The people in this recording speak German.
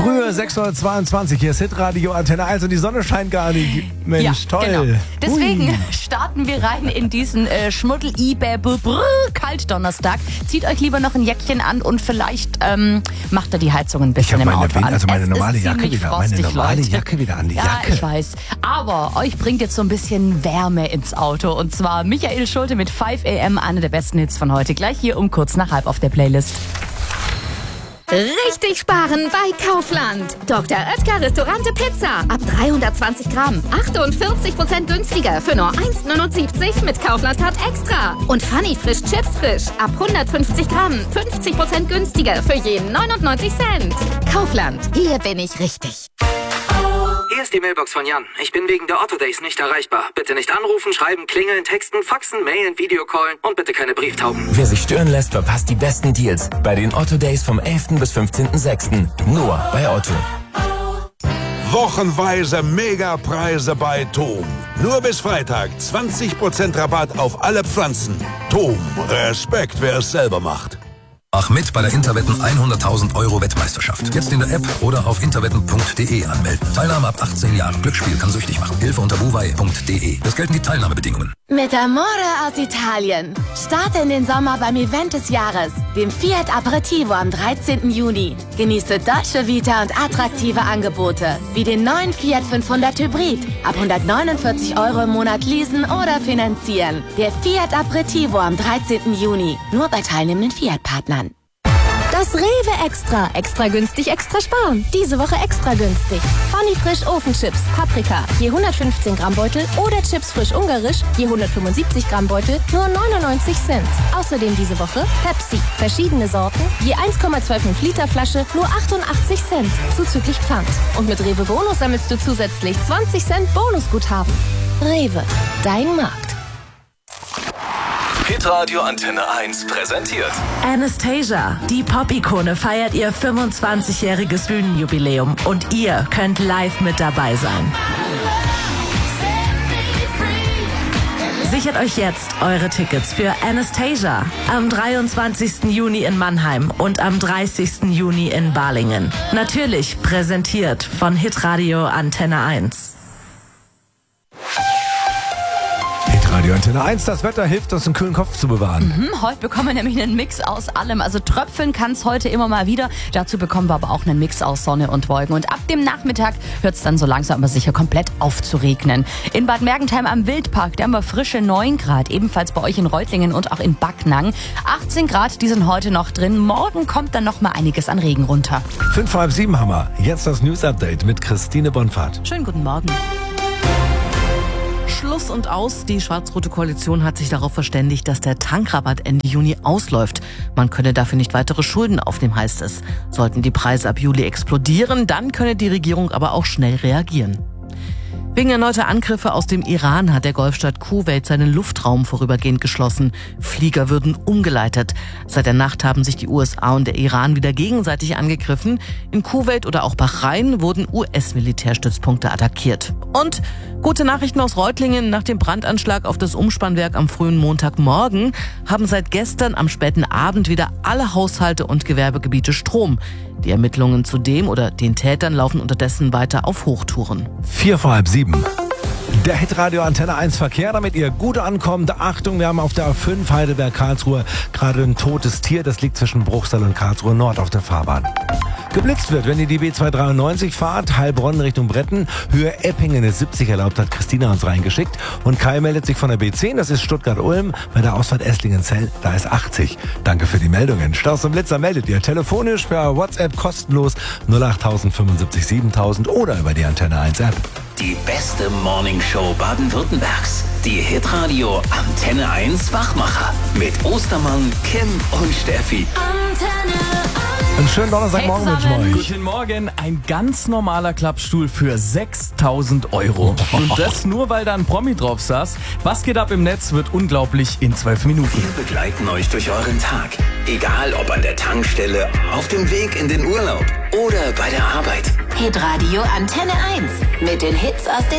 Frühe 6:22 hier ist Hitradio Antenne 1 und die Sonne scheint gar nicht. Mensch, ja, toll. Genau. Deswegen starten wir rein in diesen Schmuddel-Kalt-Donnerstag. Zieht euch lieber noch ein Jäckchen an und vielleicht macht er die Heizung ein bisschen im Auto an. Also meine normale Jacke wieder. Frostig, meine normale Jacke wieder an die Jacke. Ja, ich weiß. Aber euch bringt jetzt so ein bisschen Wärme ins Auto. Und zwar Michael Schulte mit 5 AM, einer der besten Hits von heute. Gleich hier um kurz nach halb auf der Playlist. Richtig sparen bei Kaufland. Dr. Oetker Restaurante Pizza. Ab 320 Gramm. 48% günstiger für nur 1,79 mit Kaufland-Card Extra. Und Funny Frisch Chips Frisch. Ab 150 Gramm. 50% günstiger für jeden 99 Cent. Kaufland. Hier bin ich richtig. Hier ist die Mailbox von Jan. Ich bin wegen der Otto Days nicht erreichbar. Bitte nicht anrufen, schreiben, klingeln, texten, faxen, mailen, Videocallen und bitte keine Brieftauben. Wer sich stören lässt, verpasst die besten Deals bei den Otto Days vom 11. bis 15.06. Nur bei Otto. Wochenweise Megapreise bei Tom. Nur bis Freitag 20% Rabatt auf alle Pflanzen. Tom, Respekt, wer es selber macht. Mach mit bei der Interwetten 100.000 € Wettmeisterschaft. Jetzt in der App oder auf interwetten.de anmelden. Teilnahme ab 18 Jahren. Glücksspiel kann süchtig machen. Hilfe unter buwei.de. Es gelten die Teilnahmebedingungen. Mit Amore aus Italien. Starte in den Sommer beim Event des Jahres, dem Fiat Aperitivo am 13. Juni. Genieße Dolce Vita und attraktive Angebote, wie den neuen Fiat 500 Hybrid. Ab 149 € im Monat leasen oder finanzieren. Der Fiat Aperitivo am 13. Juni. Nur bei teilnehmenden Fiat-Partnern. Das Rewe Extra. Extra günstig, extra sparen. Diese Woche extra günstig. Funny Frisch Ofenchips, Paprika, je 115 Gramm Beutel oder Chips frisch ungarisch, je 175 Gramm Beutel, nur 99 Cent. Außerdem diese Woche Pepsi, verschiedene Sorten, je 1,25 Liter Flasche, nur 88 Cent, zuzüglich Pfand. Und mit Rewe Bonus sammelst du zusätzlich 20 Cent Bonusguthaben. Rewe, dein Markt. Hitradio Antenne 1 präsentiert Anastasia, die Pop-Ikone, feiert ihr 25-jähriges Bühnenjubiläum und ihr könnt live mit dabei sein. Sichert euch jetzt eure Tickets für Anastasia am 23. Juni in Mannheim und am 30. Juni in Balingen. Natürlich präsentiert von Hitradio Antenne 1. Radio Antenne 1, das Wetter hilft uns, einen kühlen Kopf zu bewahren. Heute bekommen wir nämlich einen Mix aus allem. Also tröpfeln kann es heute immer mal wieder. Dazu bekommen wir aber auch einen Mix aus Sonne und Wolken. Und ab dem Nachmittag hört es dann so langsam aber sicher komplett auf zu regnen. In Bad Mergentheim am Wildpark, da haben wir frische 9 Grad. Ebenfalls bei euch in Reutlingen und auch in Backnang. 18 Grad, die sind heute noch drin. Morgen kommt dann noch mal einiges an Regen runter. 5:30 haben wir. Jetzt das News-Update mit Christine Bonfahrt. Schönen guten Morgen. Schluss und aus. Die schwarz-rote Koalition hat sich darauf verständigt, dass der Tankrabatt Ende Juni ausläuft. Man könne dafür nicht weitere Schulden aufnehmen, heißt es. Sollten die Preise ab Juli explodieren, dann könne die Regierung aber auch schnell reagieren. Wegen erneuter Angriffe aus dem Iran hat der Golfstaat Kuwait seinen Luftraum vorübergehend geschlossen. Flieger würden umgeleitet. Seit der Nacht haben sich die USA und der Iran wieder gegenseitig angegriffen. In Kuwait oder auch Bahrain wurden US-Militärstützpunkte attackiert. Und gute Nachrichten aus Reutlingen. Nach dem Brandanschlag auf das Umspannwerk am frühen Montagmorgen haben seit gestern am späten Abend wieder alle Haushalte und Gewerbegebiete Strom. Die Ermittlungen zu dem oder den Tätern laufen unterdessen weiter auf Hochtouren. 6:45. Der Hitradio Antenne 1 Verkehr, damit ihr gut ankommt. Achtung, wir haben auf der A5 Heidelberg-Karlsruhe gerade ein totes Tier. Das liegt zwischen Bruchsal und Karlsruhe Nord auf der Fahrbahn. Geblitzt wird, wenn ihr die B293 fahrt, Heilbronn Richtung Bretten, Höhe Eppingen ist 70 erlaubt, hat Christina uns reingeschickt. Und Kai meldet sich von der B10, das ist Stuttgart-Ulm, bei der Ausfahrt Esslingen-Zell, da ist 80. Danke für die Meldungen. Staus und Blitzer meldet ihr telefonisch per WhatsApp kostenlos 08000 75 7000 oder über die Antenne 1 App. Die beste Morningshow Baden-Württembergs. Die Hitradio Antenne 1 Wachmacher mit Ostermann, Kim und Steffi. Antenne 1. Einen schönen Donnerstagmorgen wünsche ich euch. Guten Morgen, ein ganz normaler Klappstuhl für 6.000 €. Und das nur, weil da ein Promi drauf saß. Was geht ab im Netz, wird unglaublich in 12 Minuten. Wir begleiten euch durch euren Tag. Egal ob an der Tankstelle, auf dem Weg in den Urlaub oder bei der Arbeit. Hitradio Antenne 1 mit den Hits aus den